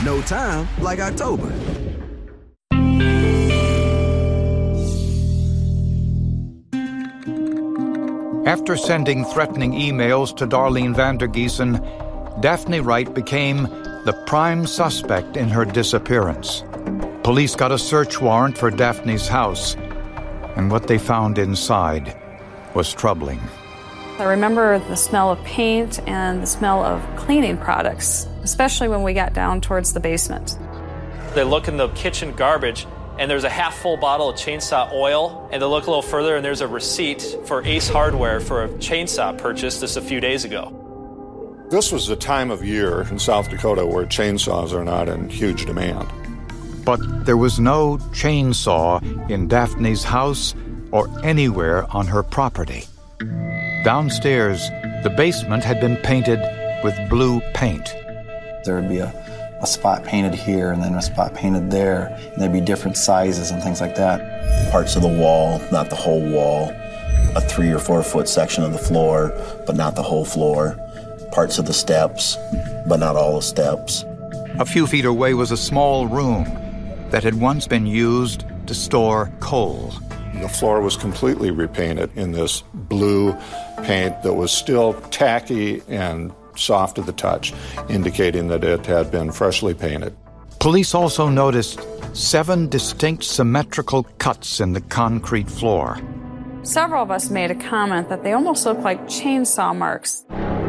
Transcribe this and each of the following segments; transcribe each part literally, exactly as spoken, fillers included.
No time like October. After sending threatening emails to Darlene Vandergiesen, Daphne Wright became the prime suspect in her disappearance. Police got a search warrant for Daphne's house, and what they found inside was troubling. I remember the smell of paint and the smell of cleaning products, especially when we got down towards the basement. They look in the kitchen garbage, and there's a half-full bottle of chainsaw oil, and they look a little further, and there's a receipt for Ace Hardware for a chainsaw purchase just a few days ago. This was a time of year in South Dakota where chainsaws are not in huge demand. But there was no chainsaw in Daphne's house or anywhere on her property. Downstairs, the basement had been painted with blue paint. There would be a, a spot painted here and then a spot painted there, and there'd be different sizes and things like that. Parts of the wall, not the whole wall. A three or four foot section of the floor, but not the whole floor. Parts of the steps, but not all the steps. A few feet away was a small room that had once been used to store coal. The floor was completely repainted in this blue paint that was still tacky and soft to the touch, indicating that it had been freshly painted. Police also noticed seven distinct symmetrical cuts in the concrete floor. Several of us made a comment that they almost looked like chainsaw marks.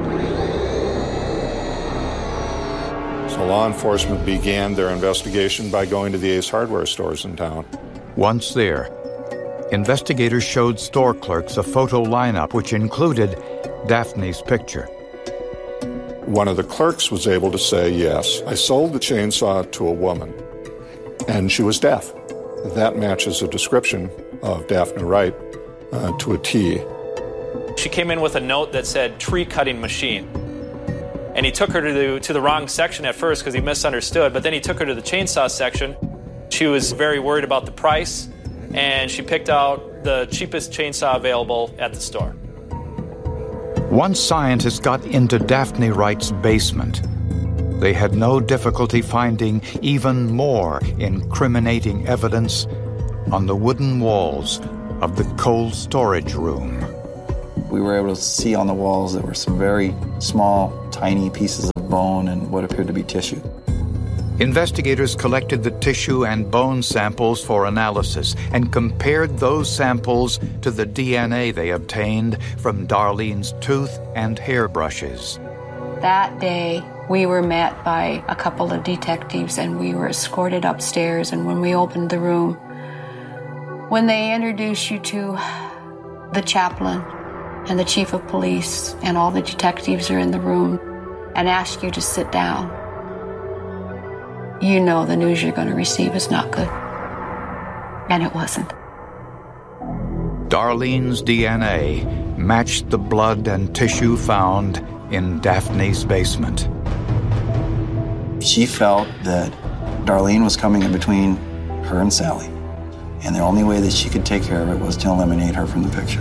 So law enforcement began their investigation by going to the Ace Hardware stores in town. Once there, investigators showed store clerks a photo lineup which included Daphne's picture. One of the clerks was able to say, yes, I sold the chainsaw to a woman, and she was deaf. That matches a description of Daphne Wright uh, to a T. She came in with a note that said tree cutting machine. And he took her to the, to the wrong section at first because he misunderstood, but then he took her to the chainsaw section. She was very worried about the price, and she picked out the cheapest chainsaw available at the store. Once scientists got into Daphne Wright's basement, they had no difficulty finding even more incriminating evidence on the wooden walls of the cold storage room. We were able to see on the walls that were some very small, tiny pieces of bone and what appeared to be tissue. Investigators collected the tissue and bone samples for analysis and compared those samples to the D N A they obtained from Darlene's tooth and hairbrushes. That day, we were met by a couple of detectives and we were escorted upstairs. And when we opened the room, when they introduced you to the chaplain and the chief of police and all the detectives are in the room and ask you to sit down, you know the news you're going to receive is not good. And it wasn't. Darlene's D N A matched the blood and tissue found in Daphne's basement. She felt that Darlene was coming in between her and Sally, and the only way that she could take care of it was to eliminate her from the picture.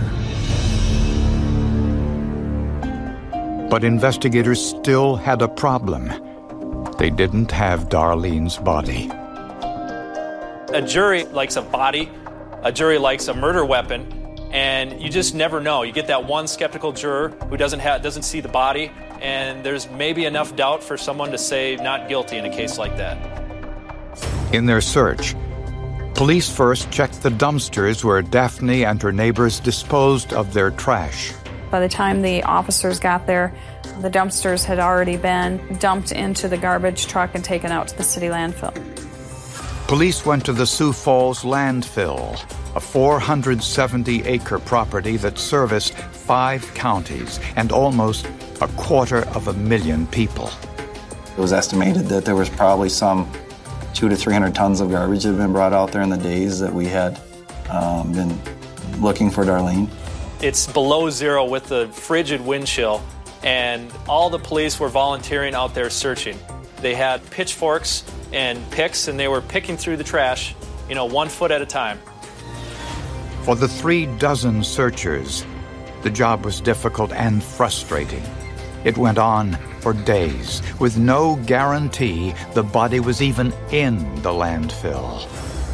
But investigators still had a problem. They didn't have Darlene's body. A jury likes a body, a jury likes a murder weapon, and you just never know. You get that one skeptical juror who doesn't have, doesn't see the body, and there's maybe enough doubt for someone to say not guilty in a case like that. In their search, police first checked the dumpsters where Daphne and her neighbors disposed of their trash. By the time the officers got there, the dumpsters had already been dumped into the garbage truck and taken out to the city landfill. Police went to the Sioux Falls landfill, a four hundred seventy acre property that serviced five counties and almost a quarter of a million people. It was estimated that there was probably some two to three hundred tons of garbage that had been brought out there in the days that we had um, been looking for Darlene. It's below zero with the frigid wind chill, and all the police were volunteering out there searching. They had pitchforks and picks, and they were picking through the trash, you know, one foot at a time. For the three dozen searchers, the job was difficult and frustrating. It went on for days, with no guarantee the body was even in the landfill.